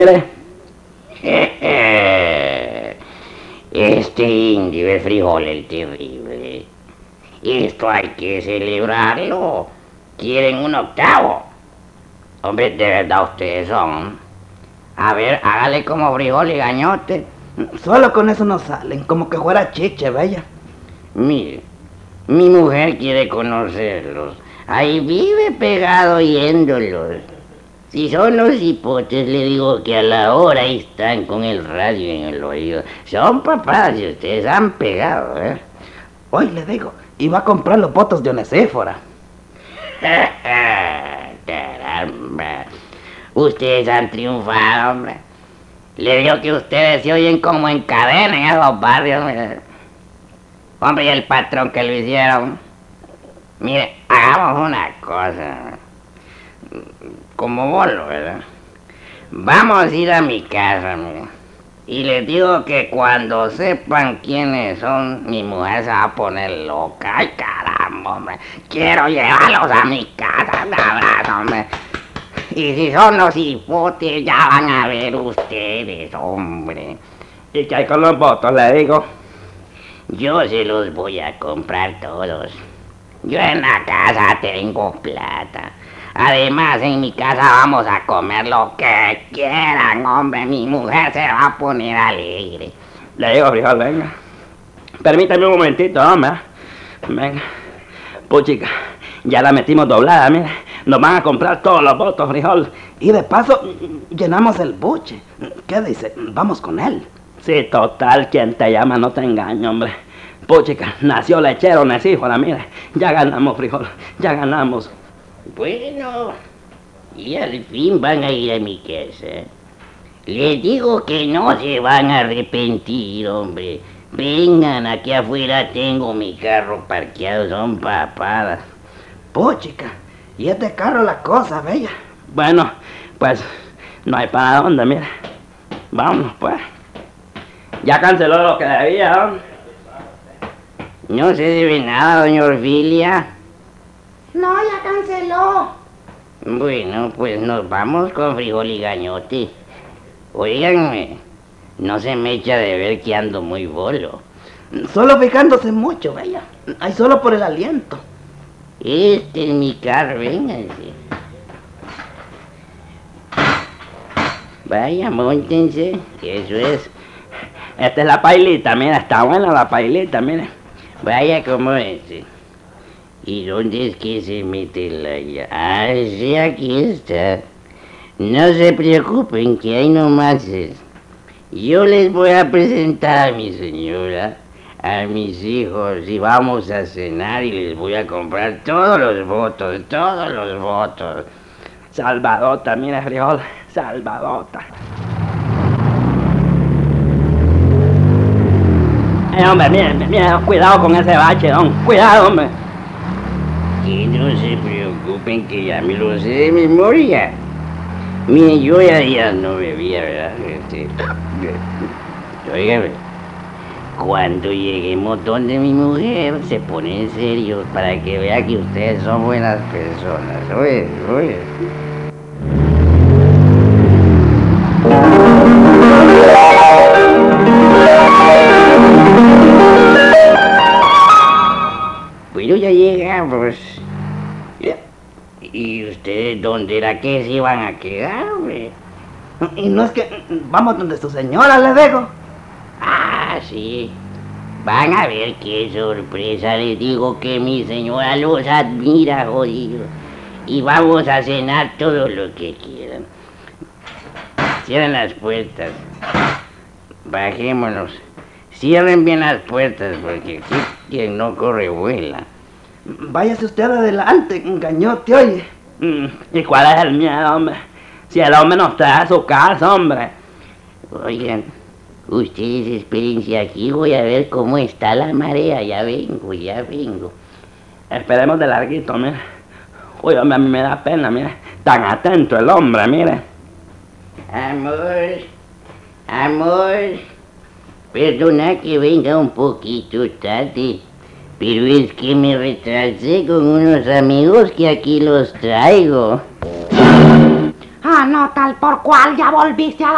Mire. Este indio es frijol el terrible. Esto hay que celebrarlo. ¿Quieren un octavo? Hombre, de verdad ustedes son. A ver, hágale como frijol y gañote. Solo con eso no salen, como que fuera chiche, bella. Mire, mi mujer quiere conocerlos. Ahí vive pegado oyéndolos. Si son los hipotes, le digo que a la hora están con el radio en el oído. Son papás y ustedes han pegado, ¿eh? Hoy le digo, iba a comprar los votos de Onesífora. Caramba. Ustedes han triunfado, hombre. Le digo que ustedes se oyen como en cadena en esos barrios, mire. Hombre, y el patrón que lo hicieron. Mire, hagamos una cosa. Como bolo, ¿verdad? Vamos a ir a mi casa, mire. Y les digo que cuando sepan quiénes son, mi mujer se va a poner loca. Ay, caramba, hombre. Quiero llevarlos a mi casa. Un abrazo, hombre. Y si son los hipotes, ya van a ver ustedes, hombre. ¿Y qué hay con los votos, le digo? Yo se los voy a comprar todos. Yo en la casa tengo plata. Además, en mi casa vamos a comer lo que quieran, hombre. Mi mujer se va a poner alegre. Le digo, frijol, venga. Permítame un momentito, hombre. Venga. Puchica, ya la metimos doblada, mire. Nos van a comprar todos los votos, frijol. Y de paso, llenamos el buche. ¿Qué dice? Vamos con él. Sí, total, quien te llama no te engaña, hombre. Puchica, nació lechero Onesífora, mire. Ya ganamos, frijol, ya ganamos. Bueno, y al fin van a ir a mi casa. Les digo que no se van a arrepentir, hombre. Vengan, aquí afuera tengo mi carro parqueado, son papadas. Puchica, y es de carro la cosa, bella. Bueno, pues no hay para dónde, mire. Vámonos, pues. Ya canceló lo que debía, hombre. No se debe nada, doña Orfilia. No, ya canceló. Bueno, pues nos vamos con frijol y gañote. Óiganme, no se me echa de ver que ando muy bolo. Solo fijándose mucho, bella. Ay, solo por el aliento. Este es mi carro, vénganse. Vaya, móntense, eso es. Esta es la pailita, mira, está buena la pailita, mire. Vaya como ese. ¿Y dónde es que se mete la llave? Ah, sí, aquí está. No se preocupen, que ahí nomás es. Yo les voy a presentar a mi señora, a mis hijos, y vamos a cenar y les voy a comprar todos los votos, todos los votos. Salvadota, mira, frijol, salvadota. Hombre, mire, cuidado con ese bache, don. Cuidado, hombre. Que no se preocupen, que ya me lo sé de memoria. Mire, yo ya no bebía, ¿verdad? Óigame, cuando lleguemos donde mi mujer se pone en serio para que vea que ustedes son buenas personas. Oye. Bueno, ya llegamos. ¿Y ustedes dónde era que se iban a quedar, hombre? Y no es que vamos donde su señora, le digo. Ah, sí. Van a ver qué sorpresa. Les digo que mi señora los admira, jodido. Y vamos a cenar todo lo que quieran. Cierren las puertas. Bajémonos. Cierren bien las puertas, porque aquí quien no corre vuela. Váyase usted adelante, gañote, oye. ¿Y cuál es el miedo, hombre? Si el hombre no está a su casa, hombre. Oigan, ustedes espérense aquí, voy a ver cómo está la marea. Ya vengo. Esperemos de larguito, mire. Uy, hombre, a mí me da pena, mire. Tan atento el hombre, mire. Amor. Perdona que venga un poquito tarde, pero es que me retrasé con unos amigos que aquí los traigo. Ah, no, tal por cual, ya volviste a